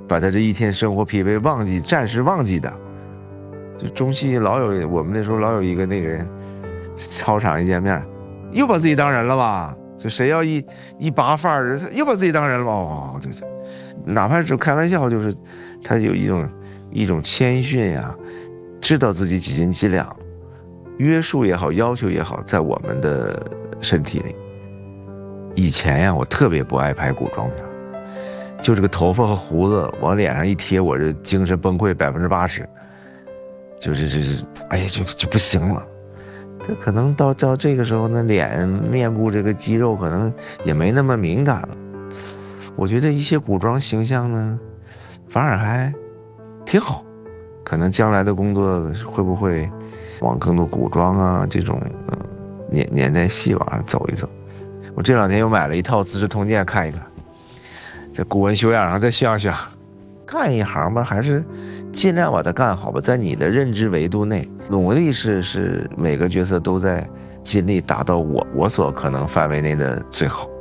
把他这一天生活疲惫暂时忘记的。就中戏我们那时候老有一个那个人，操场一见面，又把自己当人了吧？就谁要一拔范儿，又把自己当人了吧？哦，就是，哪怕是开玩笑，就是他有一种谦逊呀，知道自己几斤几两，约束也好，要求也好，在我们的身体里。以前呀，我特别不爱拍古装片，就这个头发和胡子往脸上一贴，我这精神崩溃80%，就是哎呀，就不行了。这可能到这个时候呢，面部这个肌肉可能也没那么敏感了。我觉得一些古装形象呢，反而还挺好。可能将来的工作会不会往更多古装啊这种年代戏往上走一走。我这2天又买了一套《资治通鉴》看一看，在古文修养上再学学。干一行吧，还是尽量把它干好吧，在你的认知维度内，努力是每个角色都在尽力达到我所可能范围内的最好。